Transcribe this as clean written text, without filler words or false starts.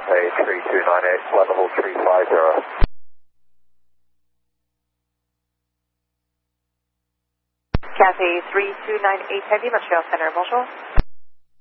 Cathay 3298, flight level 350. Cathay 3298 Heavy, Montreal Center, bonjour.